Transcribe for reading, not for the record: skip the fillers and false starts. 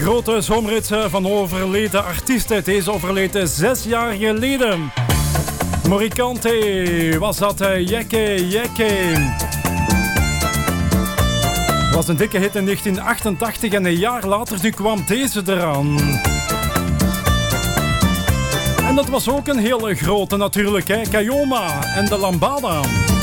grote zomerhit van overleden artiesten. Deze overleden 6 jaar geleden. Morricone was dat Jekke Jekke. Was een dikke hit in 1988 en een jaar later nu kwam deze eraan. En dat was ook een hele grote natuurlijk, hè? Kayoma en de Lambada.